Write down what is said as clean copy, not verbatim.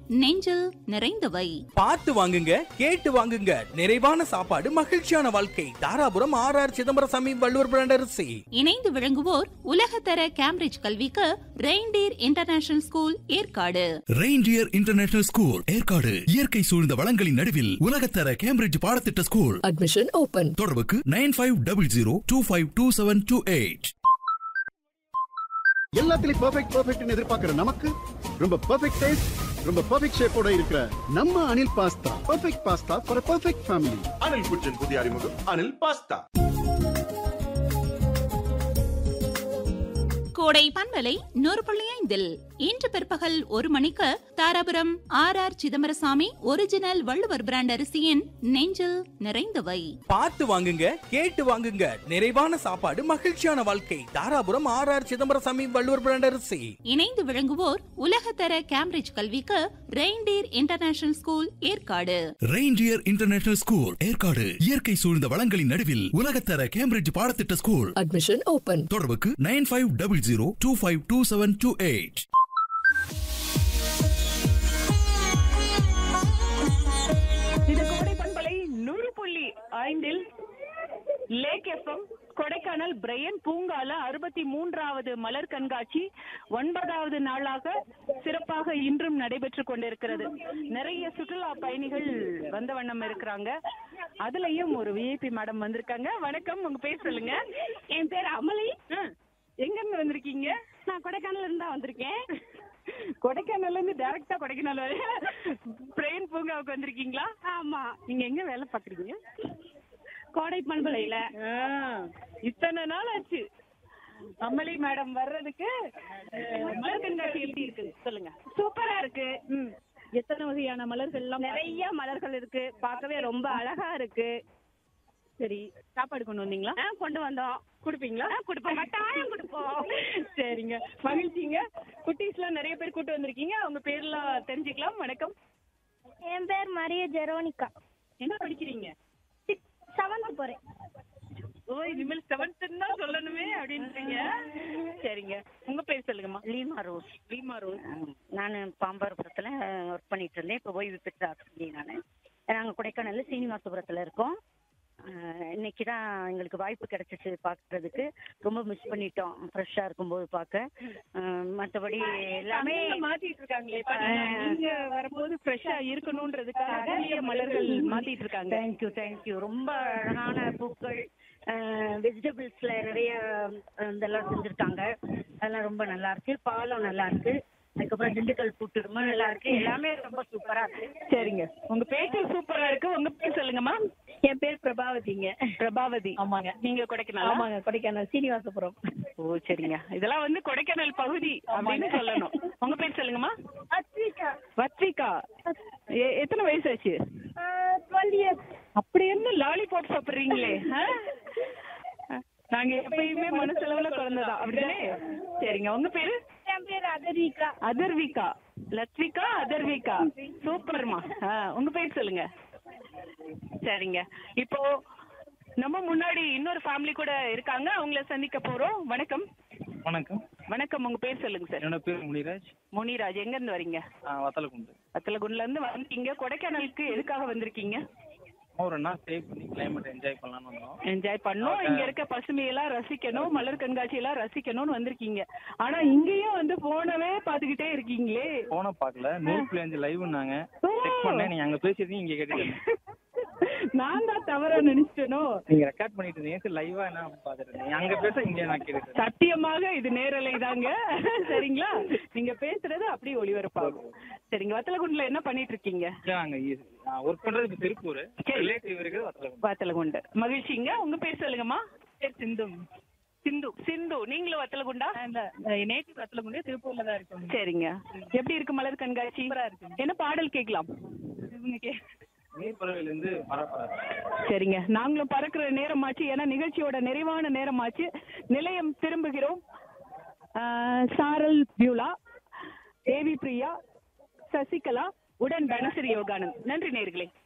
நெஞ்சில் நிறைந்தவை. பார்த்து வாங்குங்க, கேட்டு வாங்குங்க. நிறைவான சாப்பாடு, மகிழ்ச்சியான வாழ்க்கை. தாராபுரம் ஆர் சிதம்பரசாமி வள்ளுவர் பிராண்ட் அரிசி. இணைந்து விளங்குவோர் உலகத்தர கேம்பிரிட்ஜ் கல்விக்கு reindeer international school Yercaud. Reindeer international school Yercaud இயற்கை சூழ்ந்த வளங்களின் நடுவில் உலகத்தர கேம்பிரிட்ஜ் பாடத்திட்ட ஸ்கூல். Admission open. தொடர்புக்கு 9500252728. எல்லாத்துலயும் பெர்ஃபெக்ட் எதிர்பார்க்கிற நமக்கு ரொம்ப பெர்ஃபெக்ட் டேஸ்ட், ரொம்ப பெர்ஃபெக்ட் ஷேப்போட இருக்கிற நம்ம Anil pasta. Perfect pasta for perfect family. Anil குச்சின் புதிய அறிமுகம் அனில் பாஸ்தா. கோடை பண்பலை 100.5 இன்று பிற்பகல் 1 மணிக்கு Dharapuram R Chidambarasamy original Valluvar brand அரிசியின் நெஞ்சில் நிறைந்தவை. பார்த்து வாங்குங்க, கேட்டு வாங்குங்க. நிறைவான சாப்பாடு, மகிழ்ச்சியான வாழ்க்கை. தாராபுரம் ஆர் சிதம்பரசாமி வள்ளுவர் பிராண்ட் அரிசி. இணைந்து விளங்குவோர் உலகத்தர கேம்பிரிட்ஜ் கல்விக்கு reindeer international school Yercaud. Reindeer international school Yercaud இயற்கை சூழ்ந்த வளங்களின் நடுவில் உலகத்தர கேம்பிரிட்ஜ் பாடத்திட்ட ஸ்கூல். Admission open. தொடர்புக்கு 9500252728. இது கோடை பண்பலை 100.5 லேக் எஃப்எம் கொடைக்கானல் பிரையன் பூங்கால 63வது மலர் கண்காட்சி 9வது நாளாக சிறப்பாக இன்றும் நடைபெற்றுக் கொண்டிருக்கிறது. நிறைய சுற்றுலா பயணிகள் வந்த வண்ணம் இருக்கிறாங்க. அதுலயும் ஒரு விஐபி மேடம் வந்திருக்காங்க. வணக்கம், உங்க பேர் சொல்லுங்க. என் பேர் அமளி. எங்க இருந்து வந்திருக்கீங்க? நான் கொடைக்கானல்ல இருந்து தான் வந்திருக்கேன். கொடைக்கானல்ல இருந்து டைரக்டா கொடைக்கானல் பிரையன் பூங்காவுக்கு வந்திருக்கீங்களா? ஆமா. நீங்க எங்க வேலை பாக்குறீங்க? கோடை பண்பலையில. இத்தனை நாள் ஆச்சு அமளி மேடம் வர்றதுக்கு. மலர் கண்காட்சி எப்படி இருக்கு சொல்லுங்க. சூப்பரா இருக்கு. எத்தனை வகையான மலர்கள் எல்லாம்? நிறைய மலர்கள் இருக்கு. பார்க்கவே ரொம்ப அழகா இருக்கு. சரி, சாப்பாடு கொண்டு வந்தீங்களா? கொண்டு வந்தோம். குடுப்பீங்களா? குடுப்போம், கட்டாயம் குடுப்போம். சரிங்க, மகிழ்ச்சிங்க. குட்டீஸ் எல்லாம் நிறைய பேர் கூட்டு வந்திருக்கீங்க. அவங்க பேர்லாம் தெரிஞ்சுக்கலாம். வணக்கம். என் பேர் மரிய ஜெரோனிகா. என்ன படிக்கிறீங்க? 7th போறேன். ஓ, இனிமேல் 7th தான் சொல்லணுமே அப்படின்றீங்க. சரிங்க, உங்க பேர் சொல்லுங்கம்மா. Lima rose. Lima rose. நான் பாம்பாரபுரத்தில் ஒர்க் பண்ணிட்டு இருந்தேன். இப்போ ஓய்வு பெற்ற ஆசிரியர் நான். நாங்கள் கொடைக்கானலில் சீனிவாசபுரத்தில் இருக்கோம். இன்னைக்கு தான் எங்களுக்கு வாய்ப்பு கிடைச்சிச்சு பார்க்கறதுக்கு. ரொம்ப மிஸ் பண்ணிட்டோம் ஃப்ரெஷ்ஷாக இருக்கும்போது பார்க்க. மற்றபடி எல்லாமே மாத்திட்டு இருக்காங்களே, நீங்க வரும்போது ஃப்ரெஷ்ஷா இருக்கணும்ன்றதுக்காக நிறைய மலர்கள் மாத்திட்டு இருக்காங்க. தேங்க்யூ. ரொம்ப அழகான பூக்கள், வெஜிடபிள்ஸ்ல நிறைய இதெல்லாம் செஞ்சுருக்காங்க. அதெல்லாம் ரொம்ப நல்லா இருக்கு. பாலம் நல்லா இருக்கு. அதுக்கப்புறம் திண்டுக்கல் பூட்டு ரொம்ப நல்லா இருக்கு. எல்லாமே ரொம்ப சூப்பரா இருக்கு. சரிங்க, உங்க பேச்சு சூப்பரா இருக்கு. உங்க பேர் சொல்லுங்கம்மா. என் பேர் பிரபாவதிங்க. பிரபாவதி. ஆமாங்க. நீங்க கொடைக்கானல்? ஆமாங்க, கொடைக்கானல் சீனிவாசபுரம். ஓ, சரிங்க. இதெல்லாம் வந்து கொடைக்கானல் பகுதி அப்படின்னு சொல்லணும். உங்க பேர் சொல்லுங்கம்மா. வத்விகா. எத்தனை வயசு ஆச்சு? 12 years. அப்படி இருந்து லாலிபாப் சாப்பிடுறீங்களே. நாங்க எப்பயுமே மனசளவுல குழந்தைதான், அப்படிதானே? சரிங்க, உங்க பேரு? என் பேர் அதர்விகா. அதர்விகா. லத்விகா, அதர்விகா. சூப்பர்மா. உங்க பேர் சொல்லுங்க. சரிங்க, இப்போ நம்ம முன்னாடி இன்னொரு ஃபேமிலி கூட இருக்காங்க. அவங்கள சந்திக்க போறோம். வணக்கம். வணக்கம். வணக்கம், உங்க பேர் சொல்லுங்க சார். என்னோட பேர் முனிராஜ். முனிராஜ். எங்க இருந்து வரீங்க? வத்தலகுண்டு. வத்தலகுண்டுல இருந்து வந்தீங்க. கொடைக்கானலுக்கு எதுக்காக வந்திருக்கீங்க? ஒரு நாள் ஸ்டே பண்ணி கிளைமேட் என்ஜாய் பண்ணலாம்னு வந்தோம். என்ஜாய் பண்ணோம். இங்க இருக்க பசுமையெல்லாம் ரசிக்கணும், மலர் கண்காட்சி எல்லாம் ரசிக்கணும்னு வந்திருக்கீங்க. ஆனா இங்கேயும் வந்து போனவே பாத்துக்கிட்டே இருக்கீங்களே. போன பாக்கல. 100.5 லைவ்னாங்க. செக் பண்ணேன். நீங்க அங்க பேசிட்டீங்க, இங்க கேட்டீங்க. நான் தான் தவறா நினைச்சிட்டேனோ? நீங்க ரெக்கார்ட் பண்ணிட்டு இருந்தீங்க. லைவா என்ன பாத்துட்டு இருந்தீங்க. அங்க பேச இங்க நான் கேட்டேன். சத்தியமாக இது நேரலை தாங்க. சரிங்களா, நீங்க பேசுறது அப்படியே ஒளிபரப்பாகும். சரிங்க, வத்தலகுண்டுல என்ன பண்ணிட்டு இருக்கீங்க? நாங்க ஒர்க் பண்றது திருப்பூர். ரிலேட்டிவ் இருக்கு வத்தலகுண்டு. மகிழ்ச்சிங்க. உங்க பேர் சொல்லுங்கம்மா. பேர் சிந்து. சிந்து. நீங்களும் வத்தலகுண்டா? நேட்டிவ் வத்தலகுண்டு, திருப்பூர்ல தான் இருக்கோம். சரிங்க, எப்படி இருக்கு மலர் கண்காட்சி? என்ன பாடல் கேட்கலாம்? நீர்பறவையிலிருந்து பறப்பற. சரிங்க, நாங்களும் பறக்கிற நேரமாச்சு. ஏன்னா நிகழ்ச்சியோட நிறைவான நேரமாச்சு. நிலையம் திரும்புகிறோம். சாரல் பியூலா, தேவி பிரியா, சசிகலா உடன் தனஸ்ரீ யோகானந்த். நன்றி நேயர்களே.